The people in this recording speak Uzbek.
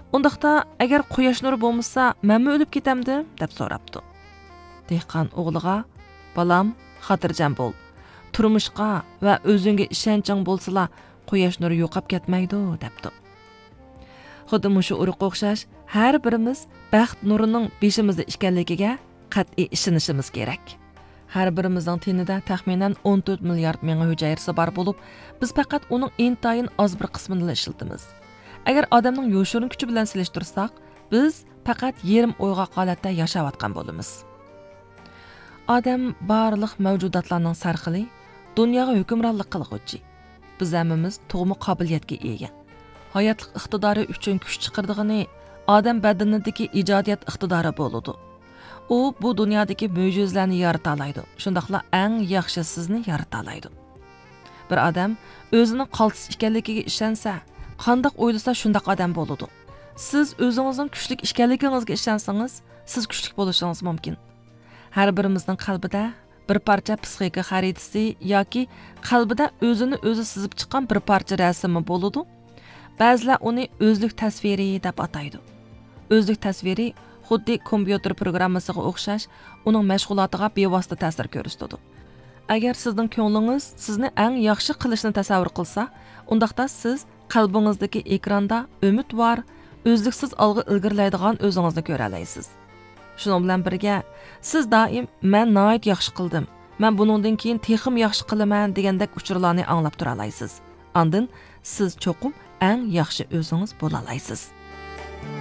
Undaqda agar quyosh nuri bo'lmasa, menmi o'lib ketamdim deb so'rabdi. Dehqon o'g'liga, balam, xotirjam bo'l. Turmushqa va o'zingga ishonching bo'lsa, quyosh nuri yo'qab ketmaydi debdi. Xuddi mushu urug'ga o'xshash, har birimiz baxt nurining beshimizda ekanligiga qat'iy ishonishimiz kerak. Har birimizning tenida taxminan 14 milliard ming hujayrasi bor bo'lib, biz faqat uning intayin oz bir qismini ishlatamiz. Agar odamning yo'shirin kuchi bilan silishtirsak, biz faqat yerim o'yg'oq holatda yashayotgan bo'lamiz. Odam barliq mavjudotlarning sarxili, dunyoga hukmronlik qilg'uvchi. Biz hammamiz tug'ma qobiliyatga ega. Hayotlik iqtidori uchun kuch chiqardig'ini odam badanidagi ijodiyat iqtidori bo'ladi. U bu dunyodagi mo'jizalarni yarata oladi. Shundaqla eng yaxshi sizni yarata oladi. Bir odam o'zining qaltis ekanligiga ishonsa, qandoq o'ylasa shundaq odam bo'ladi. Siz o'zingizning kuchli ekanligingizga ishonsangiz, siz kuchli bo'lishingiz mumkin. Har birimizning qalbida bir parcha psixika xaritasi yoki qalbida o'zini o'zi sizib chiqqan bir parcha rasmi bo'ladi. Ba'zilar uni o'zlik tasviri deb ataydi. O'zlik tasviri xuddi kompyuter programmasiga o'xshash, uning mashg'ulotiga bevosita ta'sir ko'rsatadi. Agar sizning ko'nglingiz sizni eng yaxshi qilishni tasavvur qilsa, undaqda siz qalbingizdagi ekranda umidvor, o'zliksiz olg'a ilgirlaydigan o'zingizni ko'ra olasiz. Shuning bilan birga, siz doim men nihoyat yaxshi qildim, men buningdan keyin texim yaxshi qilaman degandek uchurlarni anglab tura olasiz. Ondan siz cho'qim eng yaxshi o'zingiz bo'la olasiz.